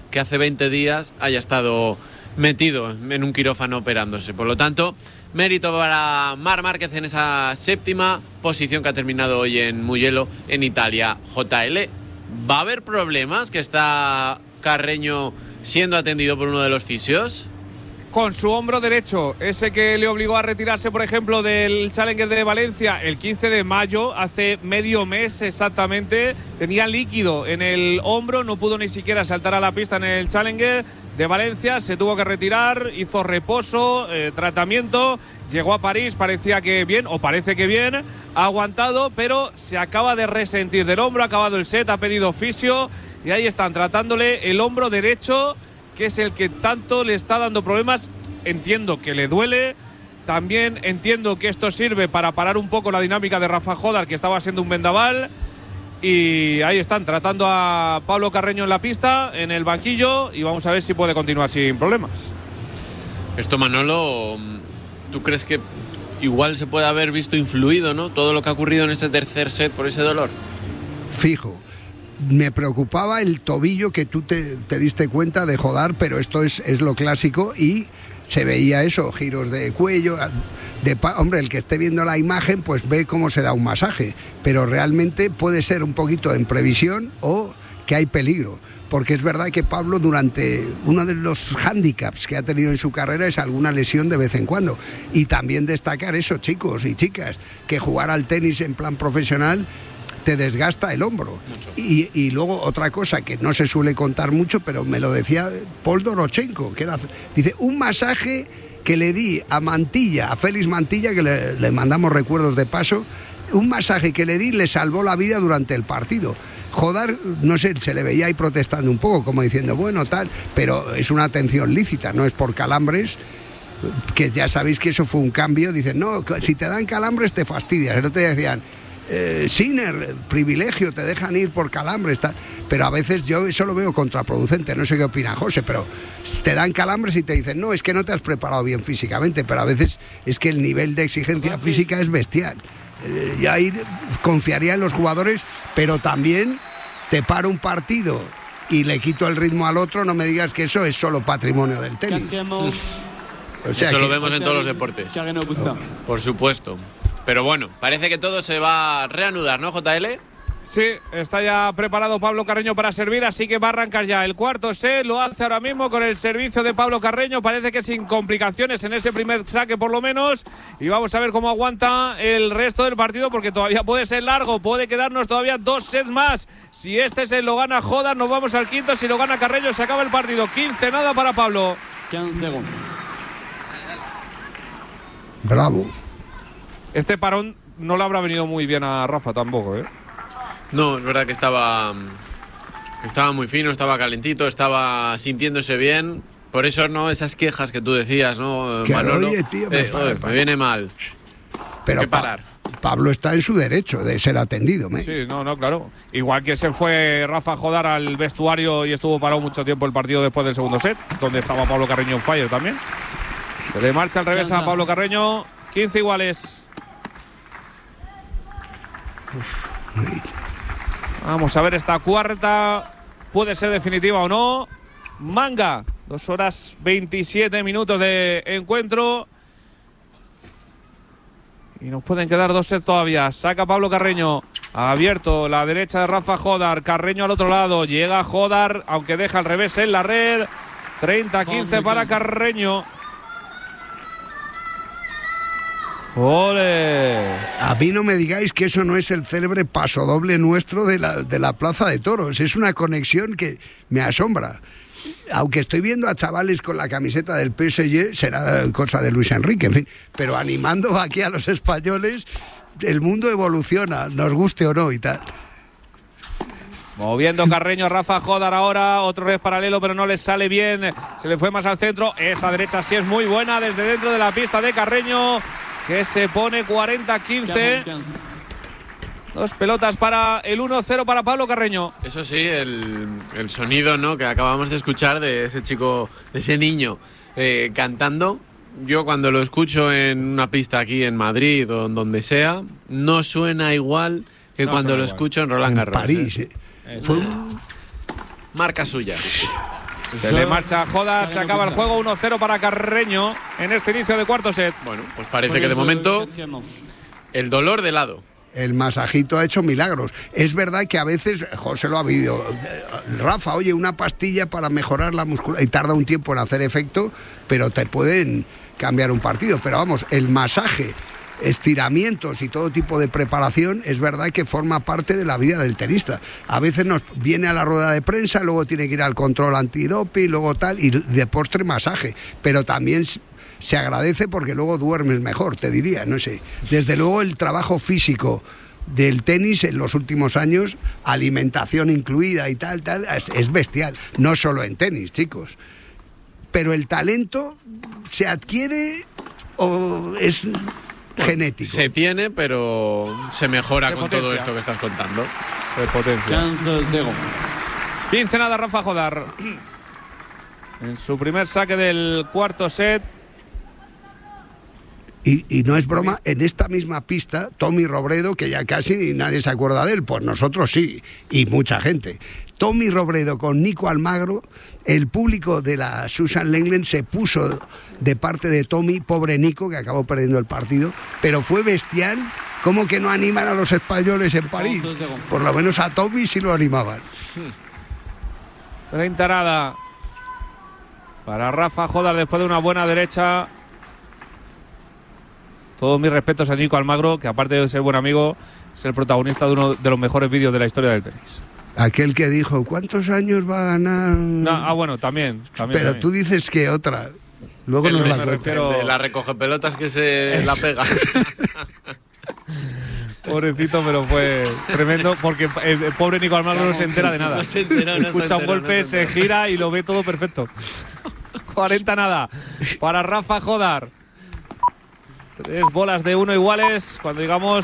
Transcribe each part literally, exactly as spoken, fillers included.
que hace veinte días haya estado metido en un quirófano operándose. Por lo tanto, mérito para Marc Márquez en esa séptima posición que ha terminado hoy en Mugello, en Italia. J L, ¿va a haber problemas que está Carreño siendo atendido por uno de los fisios? Con su hombro derecho, ese que le obligó a retirarse, por ejemplo, del Challenger de Valencia el quince de mayo, hace medio mes exactamente, tenía líquido en el hombro, no pudo ni siquiera saltar a la pista en el Challenger de Valencia, se tuvo que retirar, hizo reposo, eh, tratamiento, llegó a París, parecía que bien, o parece que bien, ha aguantado, pero se acaba de resentir del hombro, ha acabado el set, ha pedido fisio y ahí están tratándole el hombro derecho, que es el que tanto le está dando problemas. Entiendo que le duele, también entiendo que esto sirve para parar un poco la dinámica de Rafa Jódar, que estaba siendo un vendaval, y ahí están tratando a Pablo Carreño en la pista, en el banquillo, y vamos a ver si puede continuar sin problemas. Esto, Manolo, ¿tú crees que igual se puede haber visto influido, ¿no?, todo lo que ha ocurrido en este tercer set por ese dolor? Fijo. Me preocupaba el tobillo, que tú te, te diste cuenta de Jódar, pero esto es, es lo clásico, y se veía eso, giros de cuello. De pa- hombre, el que esté viendo la imagen pues ve cómo se da un masaje, pero realmente puede ser un poquito en previsión o que hay peligro, porque es verdad que Pablo, durante uno de los hándicaps que ha tenido en su carrera es alguna lesión de vez en cuando, y también destacar eso, chicos y chicas, que jugar al tenis en plan profesional te desgasta el hombro. Y, y luego otra cosa que no se suele contar mucho, pero me lo decía Paul Dorochenko, que era, dice, un masaje que le di a Mantilla, a Félix Mantilla, que le, le mandamos recuerdos de paso, un masaje que le di le salvó la vida durante el partido. Jódar, no sé, se le veía ahí protestando un poco, como diciendo, bueno, tal, pero es una atención lícita, no es por calambres, que ya sabéis que eso fue un cambio. Dicen, no, si te dan calambres te fastidias. El otro día decían, Eh, Sinner, privilegio, te dejan ir por calambres, tal. Pero a veces yo eso lo veo contraproducente, no sé qué opina José, pero te dan calambres y te dicen, no, es que no te has preparado bien físicamente, pero a veces es que el nivel de exigencia física es bestial. Eh, y ahí confiaría en los jugadores, pero también te paro un partido y le quito el ritmo al otro, no me digas que eso es solo patrimonio del tenis. O sea, eso que lo vemos en todos los deportes. Por supuesto. Pero bueno, parece que todo se va a reanudar, ¿no, J L? Sí, está ya preparado Pablo Carreño para servir, así que va a arrancar ya el cuarto set. Lo hace ahora mismo con el servicio de Pablo Carreño. Parece que sin complicaciones en ese primer saque por lo menos. Y vamos a ver cómo aguanta el resto del partido, porque todavía puede ser largo. Puede quedarnos todavía dos sets más. Si este set lo gana Jódar, nos vamos al quinto. Si lo gana Carreño, se acaba el partido. quince nada para Pablo. quince segundos. Bravo. Este parón no le habrá venido muy bien a Rafa tampoco, ¿eh? No, es verdad que estaba, estaba muy fino, estaba calentito, estaba sintiéndose bien. Por eso, no, esas quejas que tú decías, ¿no, que Manolo? Oye, tío, me, eh, para, oye, para. me viene mal. Pero que parar. Pa- Pablo está en su derecho de ser atendido. ¿me? Sí, no, no, claro. Igual que se fue Rafa Jódar al vestuario y estuvo parado mucho tiempo el partido después del segundo set, donde estaba Pablo Carreño en fire también. Se le marcha al revés a Pablo Carreño. quince iguales. Vamos a ver esta cuarta. Puede ser definitiva o no. Manga. Dos horas veintisiete minutos de encuentro. Y nos pueden quedar dos sets todavía. Saca Pablo Carreño. Abierto la derecha de Rafa Jódar. Carreño al otro lado. Llega Jódar, aunque deja al revés en la red. treinta quince para Carreño. ¡Ole! A mí no me digáis que eso no es el célebre pasodoble nuestro de la, de la Plaza de Toros. Es una conexión que me asombra. Aunque estoy viendo a chavales con la camiseta del P S G, será cosa de Luis Enrique, en fin. Pero animando aquí a los españoles, el mundo evoluciona, nos guste o no y tal. Moviendo Carreño, Rafa Jódar ahora, otro vez paralelo, pero no les sale bien. Se le fue más al centro. Esta derecha sí es muy buena desde dentro de la pista de Carreño, que se pone cuarenta quince. Dos pelotas para el uno cero para Pablo Carreño. Eso sí, el, el sonido, ¿no?, que acabamos de escuchar de ese chico, de ese niño eh, cantando. Yo cuando lo escucho en una pista aquí en Madrid o en donde sea, no suena igual que No cuando suena lo igual. escucho en Roland En Garros. París. ¿eh? eh. Fue un- Marca suya. Se le marcha a Jodar, se acaba el juego uno cero para Carreño en este inicio de cuarto set. Bueno, pues parece que de momento el dolor de lado. El masajito ha hecho milagros. Es verdad que a veces, José lo ha habido, Rafa, oye, una pastilla para mejorar la musculatura, y tarda un tiempo en hacer efecto, pero te pueden cambiar un partido. Pero vamos, el masaje, estiramientos y todo tipo de preparación es verdad que forma parte de la vida del tenista. A veces nos viene a la rueda de prensa, luego tiene que ir al control antidoping, luego tal, y de postre masaje, pero también se agradece porque luego duermes mejor, te diría, no sé. Desde luego el trabajo físico del tenis en los últimos años, alimentación incluida y tal, tal, es, es bestial. No solo en tenis, chicos. Pero el talento se adquiere o es genético. Se tiene, pero se mejora Se con potencia. todo esto que estás contando. Se potencia. quince nada Rafa Jodar. En su primer saque del cuarto set. Y, y no es broma, en esta misma pista, Tommy Robredo, que ya casi nadie se acuerda de él, pues nosotros sí, y mucha gente. Tommy Robredo con Nico Almagro, el público de la Susan Lenglen se puso de parte de Tommy, pobre Nico, que acabó perdiendo el partido, pero fue bestial, como que no animan a los españoles en París. Por lo menos a Tommy sí lo animaban. treinta nada para Rafa Jodar después de una buena derecha. Todos mis respetos a Nico Almagro, que aparte de ser buen amigo, es el protagonista de uno de los mejores vídeos de la historia del tenis. Aquel que dijo, ¿cuántos años va a ganar? No, ah, bueno, también. también Pero también. tú dices que otra. Luego El nos me la refiero- cuentas. Pero- de la recoge pelotas que se la pega. Pobrecito, pero fue tremendo porque el, el pobre Nico Almagro no se entera de nada. No se entera, no se Escucha un entera, golpe, no se se entera. gira y lo ve todo perfecto. cuarenta nada para Rafa Jodar. Tres bolas de uno iguales cuando digamos.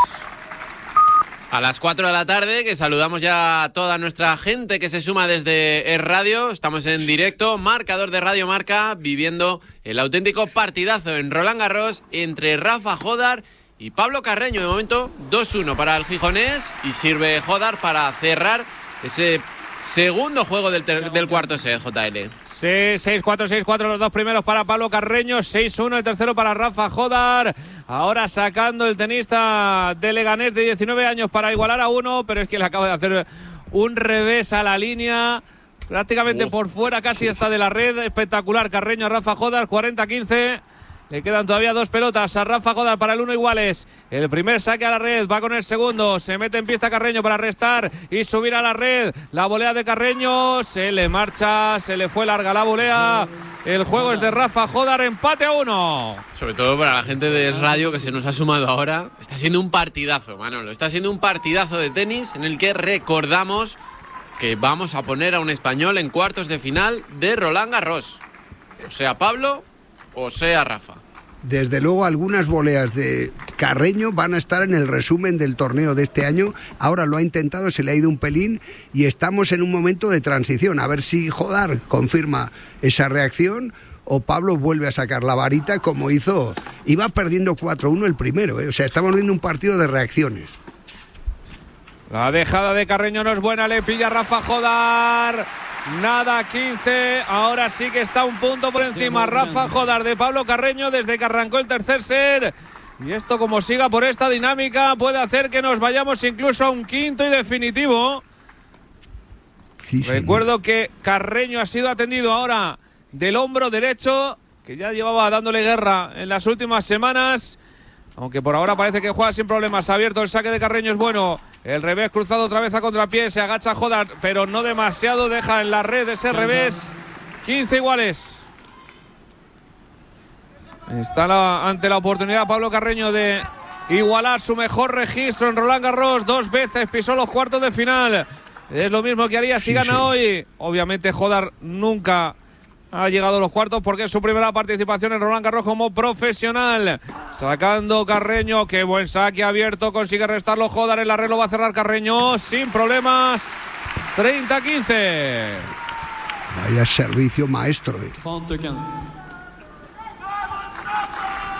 A las cuatro de la tarde, que saludamos ya a toda nuestra gente que se suma desde Es Radio. Estamos en directo, marcador de Radio Marca, viviendo el auténtico partidazo en Roland Garros entre Rafa Jodar y Pablo Carreño. De momento, dos uno para el gijonés y sirve Jodar para cerrar ese segundo juego del, ter- del cuarto set, J L. seis cuatro, seis cuatro los dos primeros para Pablo Carreño, seis uno el tercero para Rafa Jodar. Ahora sacando el tenista de Leganés de diecinueve años para igualar a uno, pero es que le acaba de hacer un revés a la línea. Prácticamente Oh. por fuera casi está de la red. Espectacular Carreño a Rafa Jodar, cuarenta quince. Le quedan todavía dos pelotas a Rafa Jodar para el uno iguales. El primer saque a la red, va con el segundo. Se mete en pista Carreño para restar y subir a la red. La volea de Carreño se le marcha, se le fue larga la volea. El juego es de Rafa Jodar, empate a uno. Sobre todo para la gente de Es Radio que se nos ha sumado ahora. Está siendo un partidazo, Manolo. Está siendo un partidazo de tenis en el que recordamos que vamos a poner a un español en cuartos de final de Roland Garros. O sea, Pablo o sea, Rafa. Desde luego algunas voleas de Carreño van a estar en el resumen del torneo de este año. Ahora lo ha intentado, se le ha ido un pelín y estamos en un momento de transición. A ver si Jodar confirma esa reacción o Pablo vuelve a sacar la varita como hizo. Iba perdiendo cuatro uno el primero, ¿eh? O sea, estamos viendo un partido de reacciones. La dejada de Carreño no es buena, le pilla Rafa Jodar. Nada, quince. Ahora sí que está un punto por encima Rafa Jodar de Pablo Carreño desde que arrancó el tercer set. Y esto, como siga por esta dinámica, puede hacer que nos vayamos incluso a un quinto y definitivo. Sí, señor. Recuerdo que Carreño ha sido atendido ahora del hombro derecho, que ya llevaba dándole guerra en las últimas semanas. Aunque por ahora parece que juega sin problemas. Abierto, el saque de Carreño es bueno. El revés cruzado otra vez a contrapié. Se agacha Jodar, pero no demasiado. Deja en la red ese revés. quince iguales. Está la, ante la oportunidad Pablo Carreño de igualar su mejor registro en Roland Garros. Dos veces pisó los cuartos de final. Es lo mismo que haría si Sí, gana sí. hoy. Obviamente Jodar nunca ha llegado a los cuartos porque es su primera participación en Roland Garros como profesional. Sacando Carreño, qué buen saque abierto, consigue restarlo Jodar, en la red lo va a cerrar Carreño sin problemas. treinta quince. Vaya servicio maestro, ¿eh? Sí,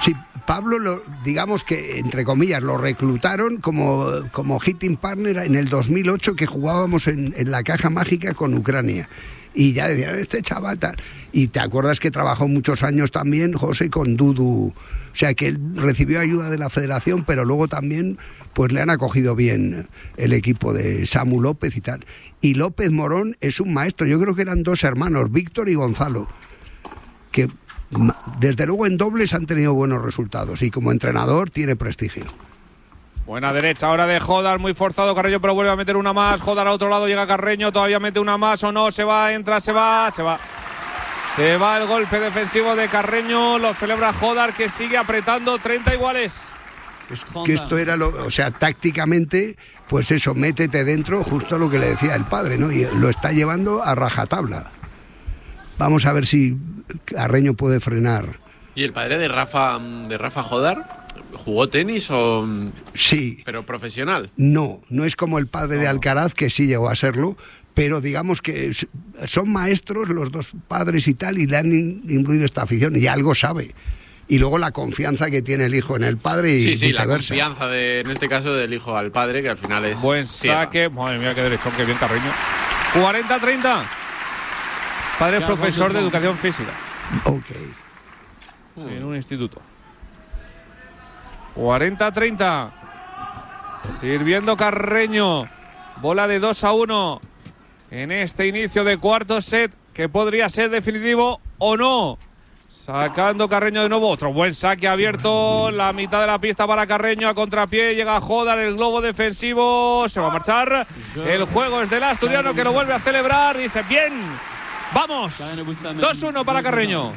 Pablo, lo, digamos que, entre comillas, lo reclutaron como, como hitting partner en el dos mil ocho, que jugábamos en, en la Caja Mágica con Ucrania. Y ya decían, este chaval tal. Y te acuerdas que trabajó muchos años también, José, con Dudu. O sea, que él recibió ayuda de la federación, pero luego también pues le han acogido bien el equipo de Samu López y tal. Y López Morón es un maestro. Yo creo que eran dos hermanos, Víctor y Gonzalo, que desde luego en dobles han tenido buenos resultados y como entrenador tiene prestigio. Buena derecha ahora de Jodar, muy forzado Carreño, pero vuelve a meter una más. Jodar a otro lado, llega Carreño, todavía mete una más o no, se va, entra, se va, se va. Se va el golpe defensivo de Carreño, lo celebra Jodar, que sigue apretando, treinta iguales. Es que esto era, lo, o sea, tácticamente, pues eso, métete dentro, justo lo que le decía el padre, ¿no? Y lo está llevando a rajatabla. Vamos a ver si Carreño puede frenar. ¿Y el padre de Rafa, de Rafa Jodar jugó tenis o...? Sí. ¿Pero profesional? No, no es como el padre no. de Alcaraz, que sí llegó a serlo, pero digamos que son maestros los dos padres y tal, y le han influido esta afición, y algo sabe. Y luego la confianza que tiene el hijo en el padre y sí, sí, viceversa. La confianza, de, en este caso, del hijo al padre, que al final es... Buen saque. Ciega. Madre mía, qué derechón, qué bien Carreño. cuarenta treinta. Padre es profesor de educación física. Ok. En un instituto. cuarenta treinta. Sirviendo Carreño. Bola de dos a uno. En este inicio de cuarto set, que podría ser definitivo o no. Sacando Carreño de nuevo. Otro buen saque abierto. La mitad de la pista para Carreño. A contrapié llega Jodar. El globo defensivo. Se va a marchar. El juego es del asturiano, que lo vuelve a celebrar. Dice, bien. Vamos. dos uno para Carreño.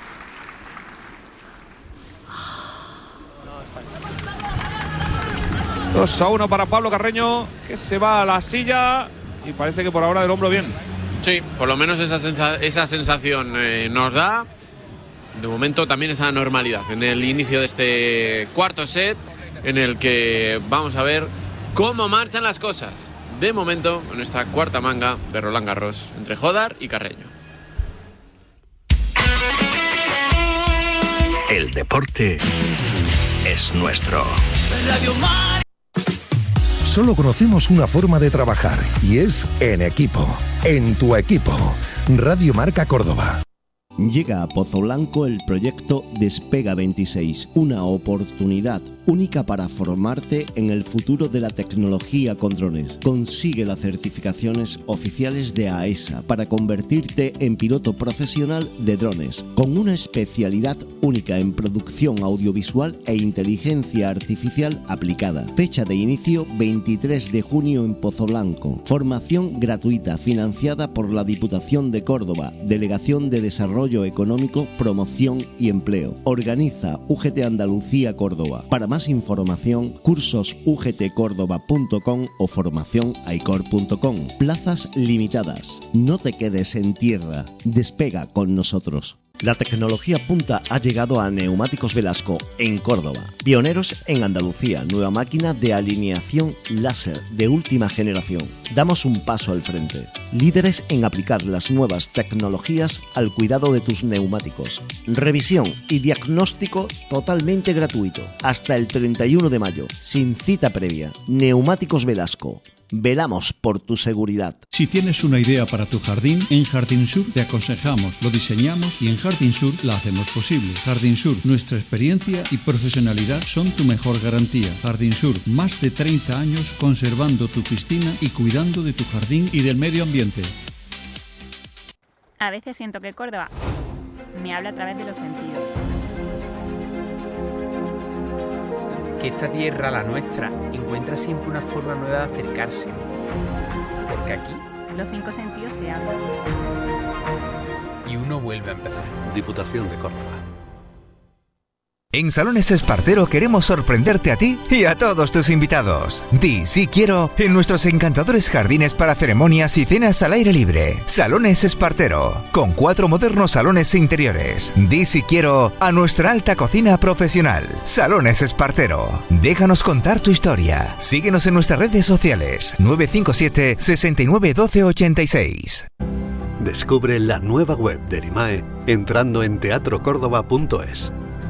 dos a uno para Pablo Carreño, que se va a la silla y parece que por ahora del hombro bien. Sí, por lo menos esa, sensa esa sensación eh, nos da. De momento también esa normalidad en el inicio de este cuarto set, en el que vamos a ver cómo marchan las cosas. De momento, en esta cuarta manga de Roland Garros, entre Jodar y Carreño. El deporte es nuestro. Radio Mar. Solo conocemos una forma de trabajar y es en equipo. En tu equipo. Radio Marca Córdoba. Llega a Pozo Blanco el proyecto Despega veintiséis, una oportunidad única para formarte en el futuro de la tecnología con drones. Consigue las certificaciones oficiales de AESA para convertirte en piloto profesional de drones, con una especialidad única en producción audiovisual e inteligencia artificial aplicada. Fecha de inicio veintitrés de junio en Pozo Blanco. Formación gratuita financiada por la Diputación de Córdoba, Delegación de Desarrollo Económico, Promoción y Empleo. Organiza U G T Andalucía Córdoba. Para más información, cursos u g t córdoba punto com o formación aicor punto com. Plazas limitadas. No te quedes en tierra. Despega con nosotros. La tecnología punta ha llegado a Neumáticos Velasco en Córdoba. Pioneros en Andalucía, nueva máquina de alineación láser de última generación. Damos un paso al frente. Líderes en aplicar las nuevas tecnologías al cuidado de tus neumáticos. Revisión y diagnóstico totalmente gratuito. Hasta el treinta y uno de mayo, sin cita previa. Neumáticos Velasco. Velamos por tu seguridad. Si tienes una idea para tu jardín, en Jardín Sur te aconsejamos, lo diseñamos y en Jardín Sur la hacemos posible. Jardín Sur, nuestra experiencia y profesionalidad son tu mejor garantía. Jardín Sur, más de treinta años conservando tu piscina y cuidando de tu jardín y del medio ambiente. A veces siento que Córdoba me habla a través de los sentidos. Que esta tierra, la nuestra, encuentra siempre una forma nueva de acercarse. Porque aquí los cinco sentidos se abren. Y uno vuelve a empezar. Diputación de Córdoba. En Salones Espartero queremos sorprenderte a ti y a todos tus invitados. Di sí quiero en nuestros encantadores jardines para ceremonias y cenas al aire libre. Salones Espartero, con cuatro modernos salones interiores. Di sí quiero a nuestra alta cocina profesional. Salones Espartero. Déjanos contar tu historia. Síguenos en nuestras redes sociales. nueve cinco siete, seis nueve uno dos ocho seis. Descubre la nueva web de Erimae entrando en teatro córdoba punto es.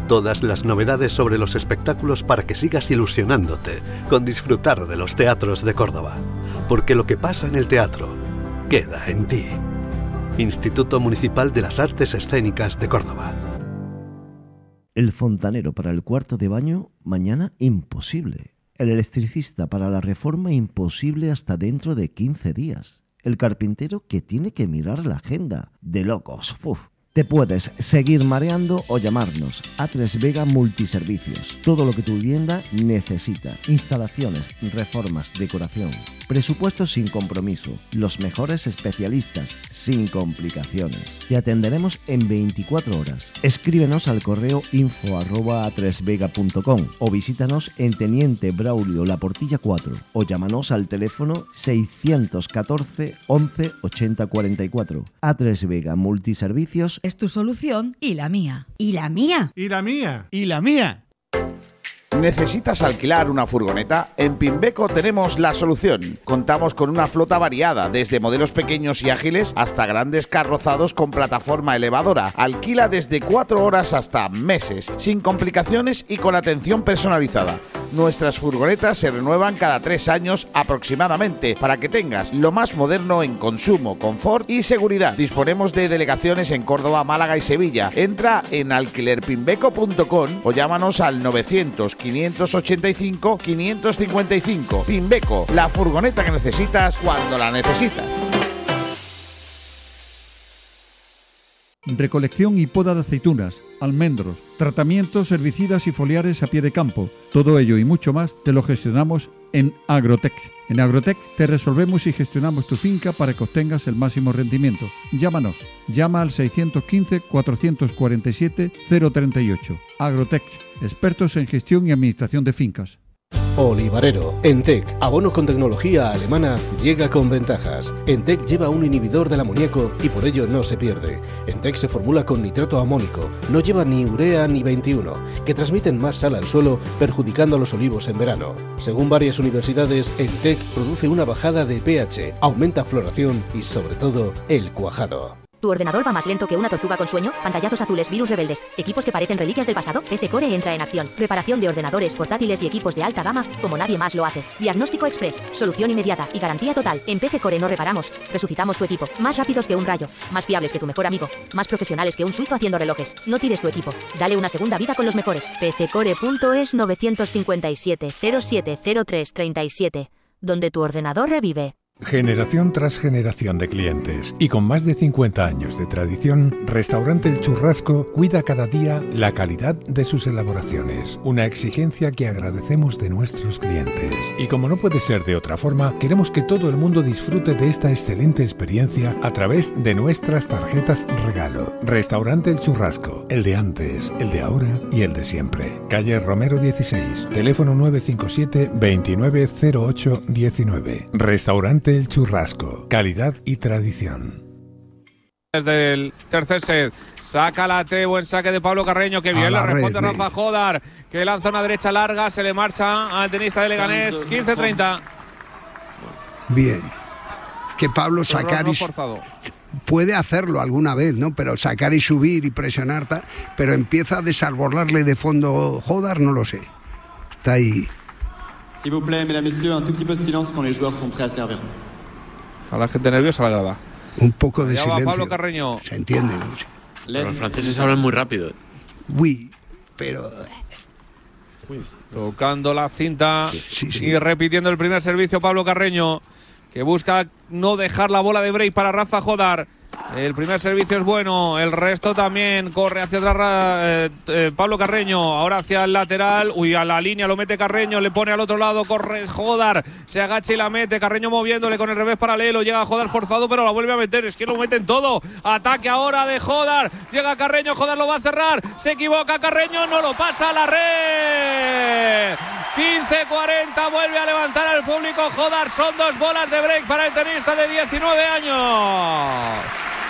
Todas las novedades sobre los espectáculos para que sigas ilusionándote con disfrutar de los teatros de Córdoba. Porque lo que pasa en el teatro queda en ti. Instituto Municipal de las Artes Escénicas de Córdoba. El fontanero para el cuarto de baño, mañana imposible. El electricista para la reforma, imposible hasta dentro de quince días. El carpintero que tiene que mirar la agenda. De locos. Uf. Te puedes seguir mareando o llamarnos. A tres Vega Multiservicios. Todo lo que tu vivienda necesita. Instalaciones, reformas, decoración. Presupuestos sin compromiso. Los mejores especialistas, sin complicaciones. Te atenderemos en veinticuatro horas. Escríbenos al correo info arroba a tres vega punto com o visítanos en Teniente Braulio La Portilla cuatro o llámanos al teléfono seiscientos catorce once ochenta cuarenta y cuatro. A tres Vega Multiservicios es tu solución y la mía. ¿Y la mía? ¿Y la mía? ¿Y la mía? ¿Necesitas alquilar una furgoneta? En Pimbeco tenemos la solución. Contamos con una flota variada, desde modelos pequeños y ágiles hasta grandes carrozados con plataforma elevadora. Alquila desde cuatro horas hasta meses, sin complicaciones y con atención personalizada. Nuestras furgonetas se renuevan cada tres años aproximadamente, para que tengas lo más moderno en consumo, confort y seguridad. Disponemos de delegaciones en Córdoba, Málaga y Sevilla. Entra en alquiler pimbeco punto com o llámanos al novecientos quinientos ochenta y cinco quinientos cincuenta y cinco. Pimbeco, la furgoneta que necesitas cuando la necesitas. Recolección y poda de aceitunas, almendros, tratamientos herbicidas y foliares a pie de campo. Todo ello y mucho más te lo gestionamos en Agrotex. En Agrotex te resolvemos y gestionamos tu finca para que obtengas el máximo rendimiento. Llámanos. Llama al seiscientos quince cuatrocientos cuarenta y siete cero treinta y ocho. Agrotex, expertos en gestión y administración de fincas. Olivarero. Entec, abono con tecnología alemana, llega con ventajas. Entec lleva un inhibidor del amoníaco y por ello no se pierde. Entec se formula con nitrato amónico, no lleva ni urea ni veintiuno, que transmiten más sal al suelo, perjudicando a los olivos en verano. Según varias universidades, Entec produce una bajada de pH, aumenta floración y sobre todo el cuajado. ¿Tu ordenador va más lento que una tortuga con sueño? Pantallazos azules, virus rebeldes, equipos que parecen reliquias del pasado. P C Core entra en acción. Reparación de ordenadores portátiles y equipos de alta gama como nadie más lo hace. Diagnóstico express, solución inmediata y garantía total. En P C Core no reparamos, resucitamos tu equipo. Más rápidos que un rayo, más fiables que tu mejor amigo, más profesionales que un suizo haciendo relojes. No tires tu equipo, dale una segunda vida con los mejores. P C core punto es nueve cinco siete cero siete cero tres tres siete, donde tu ordenador revive. Generación tras generación de clientes y con más de cincuenta años de tradición, Restaurante El Churrasco cuida cada día la calidad de sus elaboraciones, una exigencia que agradecemos de nuestros clientes. Y como no puede ser de otra forma, queremos que todo el mundo disfrute de esta excelente experiencia a través de nuestras tarjetas regalo. Restaurante El Churrasco, el de antes, el de ahora y el de siempre. Calle Romero dieciséis, teléfono nueve cinco siete veintinueve cero ocho diecinueve. Restaurante El Churrasco, calidad y tradición. Desde el tercer set, saca la T, buen saque de Pablo Carreño, que bien la responde Rafa Jodar, que lanza una derecha larga, se le marcha al tenista de Leganés, quince treinta. Bien, que Pablo sacar y puede hacerlo alguna vez, ¿no? Pero sacar y subir y presionar, pero empieza a desarbolarle de fondo Jodar, no lo sé. Está ahí. S'il vous plaît, mesdames et messieurs, un tout petit peu de silence quand les joueurs sont prêts à servir. A la gente nerviosa la grada. Un poco de Allá silencio. va Pablo Carreño. Se entiende, ¿no? Pero los franceses hablan muy rápido. Uy, pero... Tocando la cinta sí, sí, sí. y repitiendo el primer servicio Pablo Carreño, que busca no dejar la bola de break para Rafa Jodar. El primer servicio es bueno, el resto también. Corre hacia atrás eh, eh, Pablo Carreño, ahora hacia el lateral. Uy, a la línea lo mete Carreño, le pone al otro lado, corre Jodar, se agacha y la mete. Carreño moviéndole con el revés paralelo, llega a Jodar forzado, pero la vuelve a meter. Es que lo meten todo. Ataque ahora de Jodar, llega Carreño, Jodar lo va a cerrar, se equivoca Carreño, no lo pasa a la red. quince cuarenta, vuelve a levantar al público Jodar. Son dos bolas de break para el tenista de diecinueve años.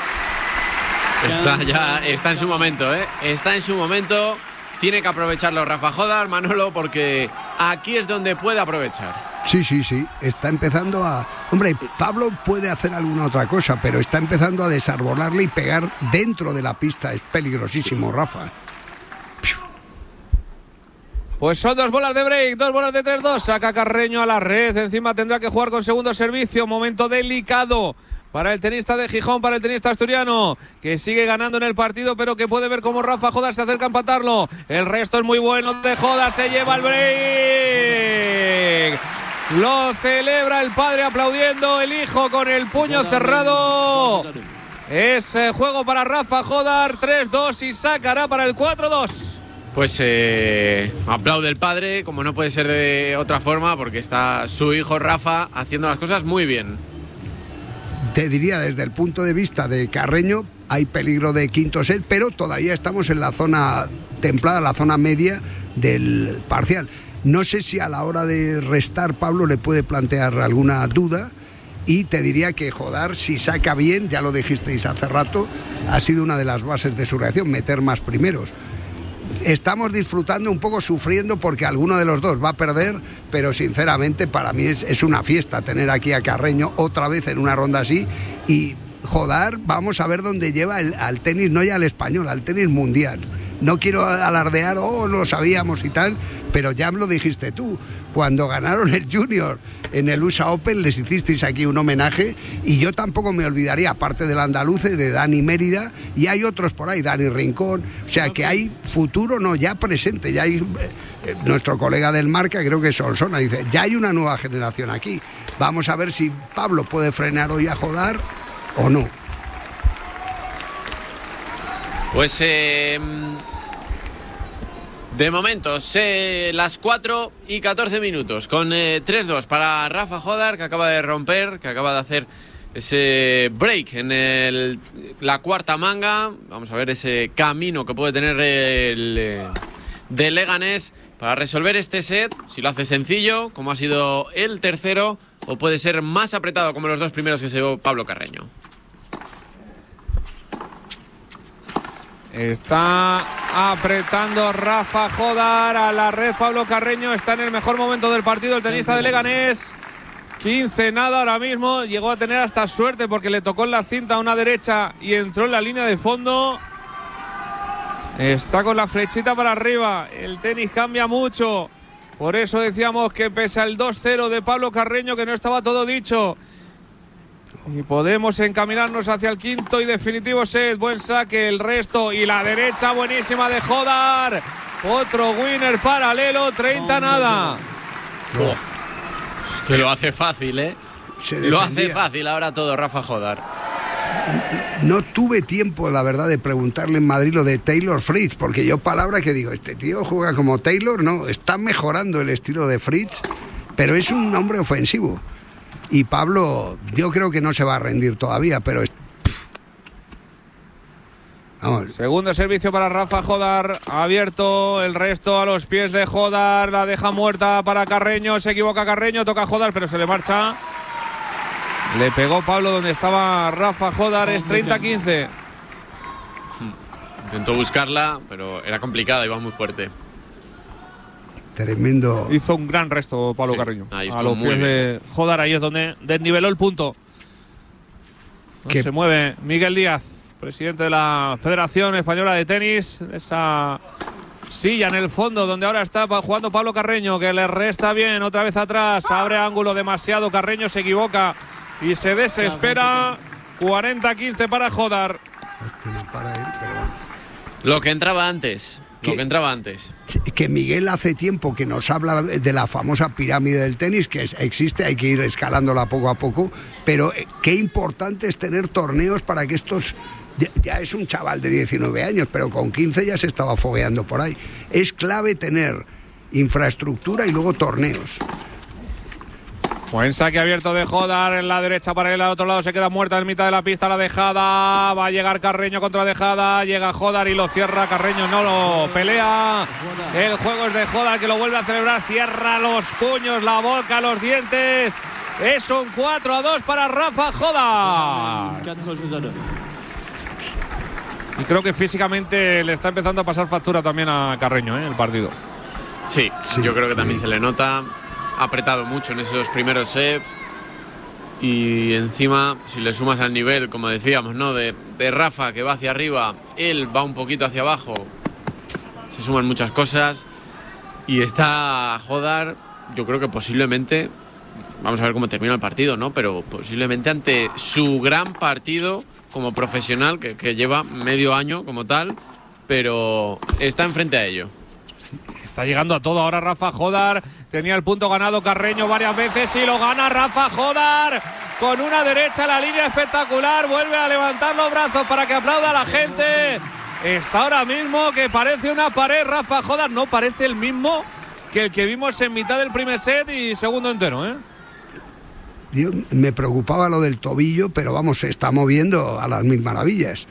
Está ya, está en su momento, ¿eh? Está en su momento. Tiene que aprovecharlo Rafa Jodar, Manolo, porque aquí es donde puede aprovechar. Sí, sí, sí. Está empezando a... Hombre, Pablo puede hacer alguna otra cosa, pero está empezando a desarbolarle y pegar dentro de la pista. Es peligrosísimo, Rafa. Pues son dos bolas de break, dos bolas de tres dos. Saca Carreño a la red. Encima tendrá que jugar con segundo servicio. Momento delicado para el tenista de Gijón, para el tenista asturiano, que sigue ganando en el partido, pero que puede ver cómo Rafa Jodar se acerca a empatarlo. El resto es muy bueno de Jodar, se lleva el break. Lo celebra el padre aplaudiendo, el hijo con el puño cerrado. Es eh, juego para Rafa Jodar, tres dos y sacará para el cuatro dos. Pues eh, aplaude el padre, como no puede ser de otra forma, porque está su hijo Rafa haciendo las cosas muy bien. Te diría, desde el punto de vista de Carreño, hay peligro de quinto set, pero todavía estamos en la zona templada, la zona media del parcial. No sé si a la hora de restar Pablo le puede plantear alguna duda, y te diría que Jodar, si saca bien, ya lo dijisteis hace rato, ha sido una de las bases de su reacción, meter más primeros. Estamos disfrutando, un poco sufriendo porque alguno de los dos va a perder, pero sinceramente para mí es, es una fiesta tener aquí a Carreño otra vez en una ronda así. Y Jodar, vamos a ver dónde lleva el, al tenis, no ya al español, al tenis mundial. No quiero alardear, oh, lo sabíamos y tal, pero ya me lo dijiste tú. Cuando ganaron el Junior en el U S A Open les hicisteis aquí un homenaje, y yo tampoco me olvidaría, aparte del andaluce, de Dani Mérida, y hay otros por ahí, Dani Rincón, o sea que hay futuro, no, ya presente, ya hay, eh, nuestro colega del Marca, creo que es Solsona, dice, ya hay una nueva generación aquí. Vamos a ver si Pablo puede frenar hoy a Jodar o no. Pues eh, de momento, se, las cuatro y catorce minutos, con eh, tres dos para Rafa Jodar, que acaba de romper, que acaba de hacer ese break en el, la cuarta manga. Vamos a ver ese camino que puede tener el eh, de Leganés para resolver este set, si lo hace sencillo, como ha sido el tercero, o puede ser más apretado, como los dos primeros que se llevó Pablo Carreño. Está apretando Rafa Jodar a la red. Pablo Carreño está en el mejor momento del partido, el tenista de Leganés. quince nada ahora mismo. Llegó a tener hasta suerte porque le tocó en la cinta a una derecha y entró en la línea de fondo. Está con la flechita para arriba. El tenis cambia mucho. Por eso decíamos que pese al dos cero de Pablo Carreño, que no estaba todo dicho. Y podemos encaminarnos hacia el quinto y definitivo set. Buen saque, el resto y la derecha buenísima de Jodar. Otro winner paralelo, treinta nada. Oh, que lo hace fácil, ¿eh? Lo hace fácil ahora todo Rafa Jodar. No tuve tiempo, la verdad, de preguntarle en Madrid lo de Taylor Fritz, porque yo palabra que digo, este tío juega como Taylor, no, está mejorando el estilo de Fritz, pero es un hombre ofensivo. Y Pablo, yo creo que no se va a rendir todavía, pero... Es... Vamos. Segundo servicio para Rafa Jodar, abierto, el resto a los pies de Jodar, la deja muerta para Carreño, se equivoca Carreño, toca Jodar, pero se le marcha. Le pegó Pablo donde estaba Rafa Jodar, es treinta quince. Intentó buscarla, pero era complicada, iba muy fuerte. Tremendo. Hizo un gran resto Pablo sí, Carreño. Ahí a los pies de Jodar, ahí es donde desniveló el punto. No se mueve Miguel Díaz, presidente de la Federación Española de Tenis. Esa silla en el fondo donde ahora está jugando Pablo Carreño, que le resta bien, otra vez atrás. Abre ángulo demasiado, Carreño se equivoca y se desespera. cuarenta quince para Jodar. Lo que entraba antes. Lo que entraba antes. Que Miguel hace tiempo que nos habla de la famosa pirámide del tenis, que existe, hay que ir escalándola poco a poco, pero qué importante es tener torneos para que estos... Ya es un chaval de diecinueve años, pero con quince ya se estaba fogueando por ahí. Es clave tener infraestructura y luego torneos. Buen saque abierto de Jodar en la derecha para él, al otro lado se queda muerta en mitad de la pista la dejada, va a llegar Carreño contra la dejada, llega Jodar y lo cierra, Carreño no lo pelea, el juego es de Jodar que lo vuelve a celebrar, cierra los puños, la boca, los dientes, es un cuatro a dos para Rafa Jodar. Y creo que físicamente le está empezando a pasar factura también a Carreño, ¿eh? El partido. Sí, sí, yo creo que también se le nota. Ha apretado mucho en esos primeros sets y encima si le sumas al nivel, como decíamos, ¿no? de, de Rafa, que va hacia arriba, él va un poquito hacia abajo, se suman muchas cosas Y está Jodar, yo creo que posiblemente, vamos a ver cómo termina el partido, ¿no? Pero posiblemente ante su gran partido como profesional, que, que lleva medio año como tal, pero está enfrente a ello. Está llegando a todo ahora Rafa Jodar. Tenía el punto ganado Carreño varias veces y lo gana Rafa Jodar. Con una derecha a la línea espectacular. Vuelve a levantar los brazos para que aplauda a la gente. Está ahora mismo que parece una pared Rafa Jodar. No parece el mismo que el que vimos en mitad del primer set y segundo entero, ¿eh? Yo, me preocupaba lo del tobillo, pero vamos, se está moviendo a las mil maravillas.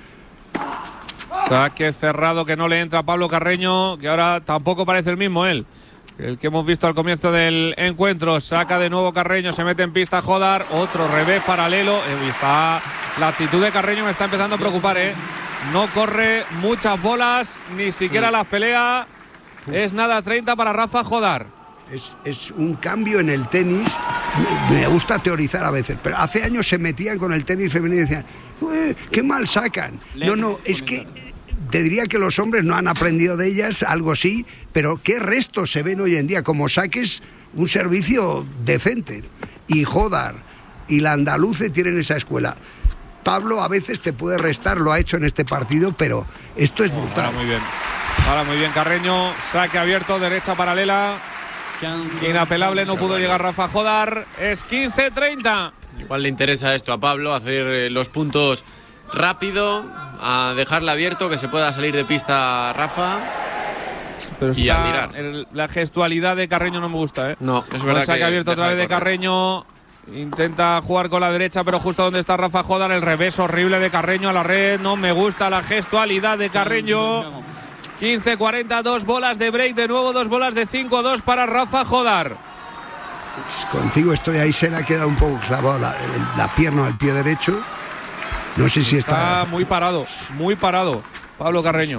Saque cerrado que no le entra a Pablo Carreño, que ahora tampoco parece el mismo él, el que hemos visto al comienzo del encuentro. Saca de nuevo Carreño, se mete en pista Jodar, otro revés paralelo. Eh, está, la actitud de Carreño me está empezando a preocupar, ¿eh? No corre muchas bolas, ni siquiera las pelea. Es nada treinta para Rafa Jodar. Es, es un cambio en el tenis. Me gusta teorizar a veces, pero hace años se metían con el tenis femenino y decían, qué mal sacan. No, no, es que te diría que los hombres no han aprendido de ellas, algo sí, pero qué restos se ven hoy en día, como saques un servicio decente. Y Jodar y la andaluce tienen esa escuela. Pablo a veces te puede restar, lo ha hecho en este partido, pero esto es brutal. Ahora muy bien, ahora muy bien Carreño, saque abierto, derecha paralela. Inapelable, no pudo llegar Rafa Jodar. Es quince treinta. Igual le interesa esto a Pablo, hacer los puntos rápido, a dejarle abierto, que se pueda salir de pista Rafa. Pero y está a mirar. El, la gestualidad de Carreño no me gusta, ¿eh? No, es verdad. Saque que abierto otra vez de Carreño. Intenta jugar con la derecha, pero justo donde está Rafa Jodar, el revés horrible de Carreño a la red. No me gusta la gestualidad de Carreño. quince cuarenta, dos bolas de break, de nuevo dos bolas de cinco dos para Rafa Jodar. Pues contigo estoy ahí, se le ha quedado un poco clavado la, la pierna al pie derecho. No sé si está... Está muy parado, muy parado Pablo Carreño.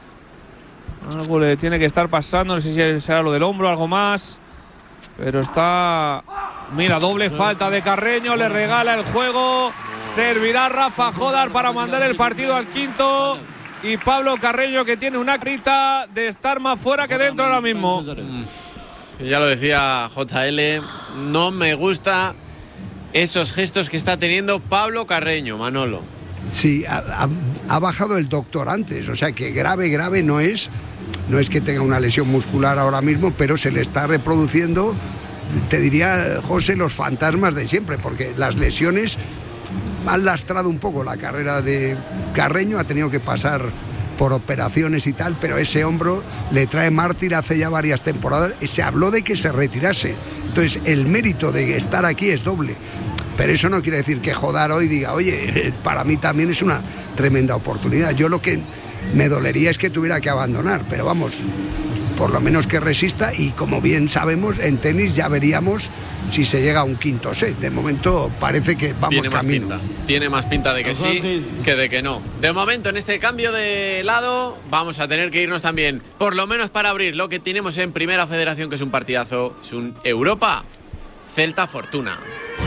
Algo le tiene que estar pasando, no sé si será lo del hombro, algo más. Pero está... Mira, doble falta de Carreño, le regala el juego. Servirá Rafa Jodar para mandar el partido al quinto. Y Pablo Carreño, que tiene una grita de estar más fuera que dentro ahora mismo. Sí, ya lo decía J L, no me gusta esos gestos que está teniendo Pablo Carreño, Manolo. Sí, ha, ha, ha bajado el doctor antes, o sea que grave, grave no es. No es que tenga una lesión muscular ahora mismo, pero se le está reproduciendo, te diría, José, los fantasmas de siempre, porque las lesiones han lastrado un poco la carrera de Carreño, ha tenido que pasar por operaciones y tal, pero ese hombro le trae mártir hace ya varias temporadas. Se habló de que se retirase, entonces el mérito de estar aquí es doble, pero eso no quiere decir que Jodar hoy diga, oye, para mí también es una tremenda oportunidad. Yo lo que me dolería es que tuviera que abandonar, pero vamos, por lo menos que resista, y como bien sabemos, en tenis ya veríamos si se llega a un quinto set. De momento parece que vamos Tiene camino. Más pinta. Tiene más pinta de que sí que de que no. De momento, en este cambio de lado, vamos a tener que irnos también, por lo menos para abrir lo que tenemos en Primera Federación, que es un partidazo, es un Europa Celta Fortuna.